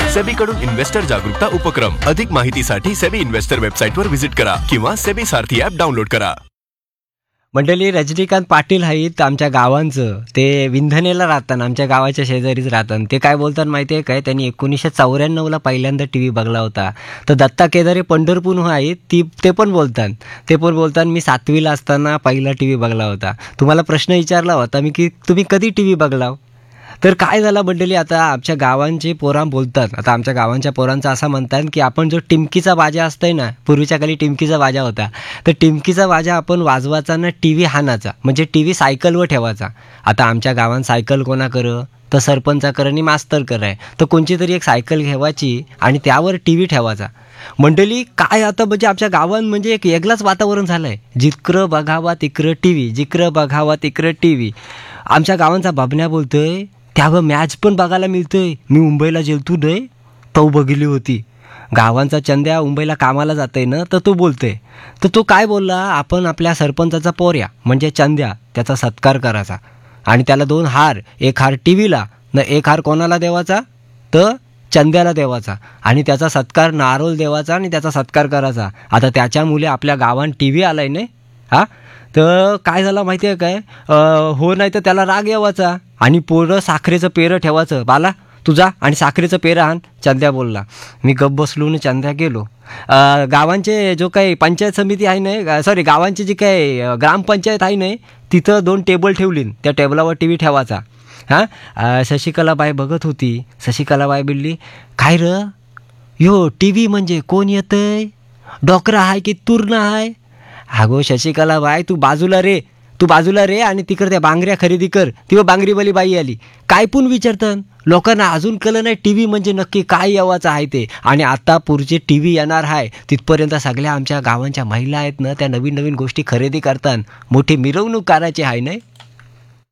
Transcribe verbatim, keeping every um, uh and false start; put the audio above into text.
SEBI कडून investor जागरूकता उपक्रम. अधिक माहितीसाठी सेबी इन्व्हेस्टर वेबसाईटवर व्हिजिट करा किंवा सेबी सारथी ॲप डाउनलोड करा. मंडळी, रजनीकांत पाटील आहेत आमच्या गावांचं. ते विंधनेला राहतात, आमच्या गावाच्या शेजारीच राहतात. ते काय बोलतात माहिती आहे काय, त्यांनी एकोणीसशे चौऱ्याण्णवला पहिल्यांदा टी व्ही बघला होता. तर दत्ता केदारे पंढरपूर आहेत ती ते पण बोलतात ते पण बोलतात मी सातवीला असताना पहिला टी व्ही बघला होता. तुम्हाला प्रश्न विचारला होता मी की तुम्ही कधी टी व्ही बघला. तर काय झालं मंडळी, आता आमच्या गावांचे पोरां बोलतात. आता आमच्या गावांच्या पोरांचं असं म्हणतात की आपण जो टिमकीचा बाजा असतोय ना, पूर्वीच्या काळी टिमकीचा बाजा होता, तर टिमकीचा बाजा आपण वाजवायचा ना टी व्ही हाणाचा, म्हणजे टी व्ही सायकलवर ठेवायचा. आता आमच्या गावात सायकल कोणा कर तर सरपंचा कर आणि मास्तर कर आहे. तर कोणची तरी एक सायकल घ्यावायची आणि त्यावर टी व्ही ठेवायचा. मंडळी काय, आता म्हणजे आमच्या गावात म्हणजे एक वेगळाच वातावरण झालं आहे. जिकडं बघावा तिकडं टी व्ही, जिकडं बघावा तिकडं टी व्ही. आमच्या गावांचा बाबण्या बोलतोय त्यावर मॅच पण बघायला मिळतंय. मी मुंबईला गेलतो नाही तो बघितली होती. गावांचा चंद्या मुंबईला कामाला जातंय ना, तर तो बोलतोय. तर तो काय बोलला, आपण आपल्या सरपंचाचा पोर्या म्हणजे चंद्या त्याचा सत्कार करायचा आणि त्याला दोन हार, एक हार टी व्हीला न एक हार कोणाला देवाचा तर चंद्याला देवाचा आणि त्याचा सत्कार नारोल देवाचा आणि त्याचा सत्कार करायचा. आता त्याच्या मुले आपल्या गावात टी व्ही आलाय नाही हा, तर काय झालं माहिती आहे काय, हो नाही तर त्याला राग यावाचा आणि पोरं साखरेचं पेरं ठेवायचं. बाला तुझा आणि साखरेचं पेरं आण. चंद्या बोलला. मी गप्प बसलो आणि चंद्या गेलो. गावांचे जो काही पंचायत समिती आहे नाही, सॉरी गावांची जी काही ग्रामपंचायत आहे नाही, तिथं दोन टेबल ठेवली. त्या टेबलावर टी व्ही ठेवायचा. हां, शशिकलाबाई बघत होती. शशिकलाबाई बोलली, काय र यो टी व्ही म्हणजे कोण येतंय, डोकरा आहे की तूर्ण आहे. अगो शशिकलाबाई तू बाजूला रे तू बाजूला रे आणि तिकडे त्या बांगड्या खरेदी कर. तेव्हा बांगरीवाली बाई आली. काय पण विचारतात लोकांना, अजून कळलं नाही टी व्ही म्हणजे नक्की काय यावाचं आहे ते. आणि आता पुढचे टी व्ही येणार आहे तिथपर्यंत सगळ्या आमच्या गावांच्या महिला आहेत ना, त्या नवीन नवीन गोष्टी खरेदी करतात. मोठी मिरवणूक करायची आहे नाही.